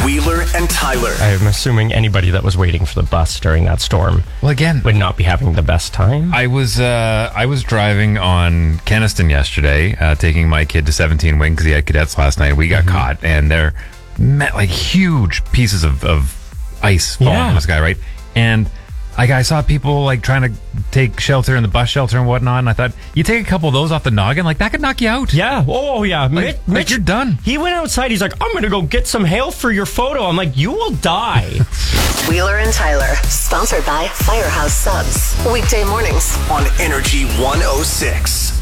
Wheeler and Tyler. I'm assuming anybody that was waiting for the bus during that storm would not be having the best time. I was driving on Kenaston yesterday, taking my kid to 17 Wing because he had cadets last night. We got caught, and they're like huge pieces of ice falling from the sky, right? And I saw people like trying to take shelter in the bus shelter and whatnot, and I thought, you take a couple of those off the noggin, like that could knock you out. Yeah. Oh, yeah. Mitch, you're done. He went outside. He's like, I'm going to go get some hail for your photo. I'm like, you will die. Wheeler and Tyler, sponsored by Firehouse Subs. Weekday mornings on Energy 106.